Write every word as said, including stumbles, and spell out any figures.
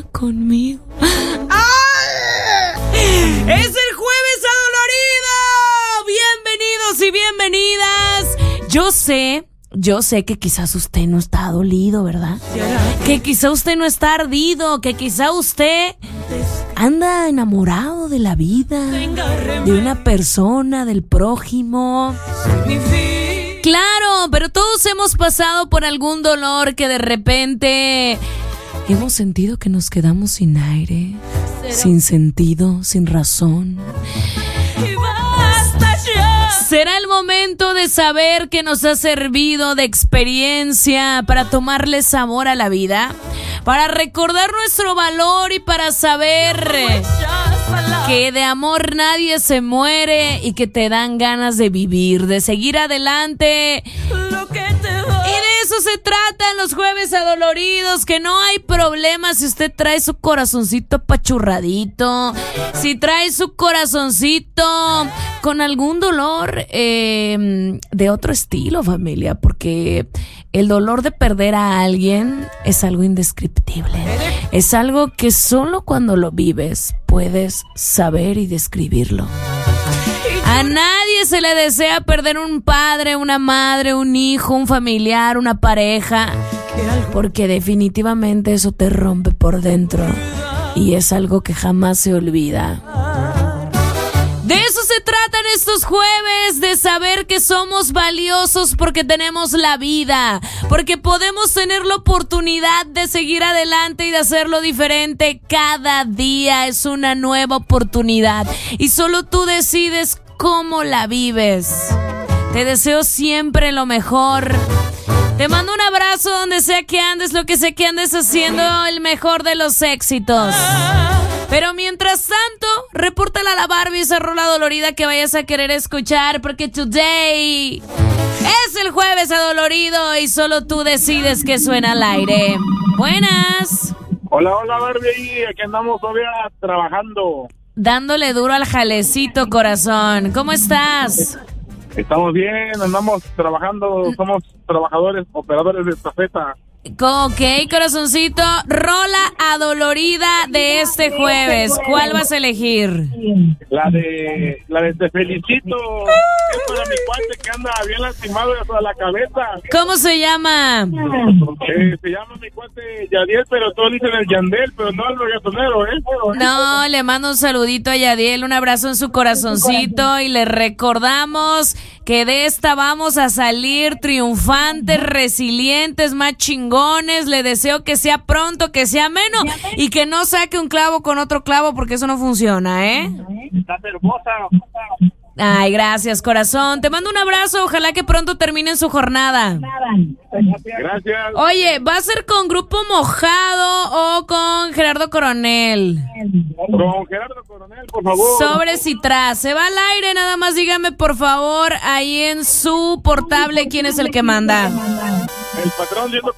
está conmigo. ¡Ah! ¡Es el Jueves Adolorido! Bienvenidos y bienvenidas. Yo sé, yo sé que quizás usted no está dolido, ¿verdad? Que quizá usted no está ardido, que quizá usted anda enamorado de la vida, de una persona, del prójimo. Claro, pero todos hemos pasado por algún dolor que de repente hemos sentido que nos quedamos sin aire, sin sentido, sin razón. Será el momento de saber que nos ha servido de experiencia para tomarle sabor a la vida, para recordar nuestro valor y para saber que de amor nadie se muere y que te dan ganas de vivir, de seguir adelante. Y de eso se tratan los Jueves Adoloridos, que no hay problema si usted trae su corazoncito apachurradito, si trae su corazoncito con algún dolor eh, de otro estilo, familia, porque el dolor de perder a alguien es algo indescriptible. Es algo que solo cuando lo vives puedes saber y describirlo. A nadie se le desea perder un padre, una madre, un hijo, un familiar, una pareja, porque definitivamente eso te rompe por dentro y es algo que jamás se olvida. De eso se tratan estos jueves, de saber que somos valiosos porque tenemos la vida, porque podemos tener la oportunidad de seguir adelante y de hacerlo diferente. Cada día es una nueva oportunidad y solo tú decides cómo la vives. Te deseo siempre lo mejor. Te mando un abrazo donde sea que andes, lo que sea que andes haciendo, el mejor de los éxitos. Pero mientras tanto, repórtale a la Barbie esa rola dolorida que vayas a querer escuchar, porque today es el Jueves Adolorido y solo tú decides que suena al aire. Buenas. Hola, hola Barbie, aquí andamos todavía trabajando. Dándole duro al jalecito, corazón. ¿Cómo estás? Estamos bien, andamos trabajando, somos trabajadores, operadores de estafeta. Ok, corazoncito, rola adolorida de este jueves. ¿Cuál vas a elegir? La de, la de Te Felicito. Es para mi cuate que anda bien lastimado de la cabeza. ¿Cómo se llama? Eh, se llama mi cuate Yadiel, pero todos dicen el Yandel, pero no el reggaetonero, ¿eh? No, le mando un saludito a Yadiel, un abrazo en su corazoncito y le recordamos que de esta vamos a salir triunfantes, resilientes, más chingones. Le deseo que sea pronto, que sea ameno y que no saque un clavo con otro clavo porque eso no funciona, ¿eh? Estás hermosa. Ay, gracias, corazón. Te mando un abrazo. Ojalá que pronto terminen su jornada. Gracias. Oye, ¿va a ser con Grupo Mojado o con Gerardo Coronel? Con Gerardo Coronel, por favor. Sobres y tras. Se va al aire, nada más dígame, por favor, ahí en su portable, ¿quién es el que manda? El patrón Diego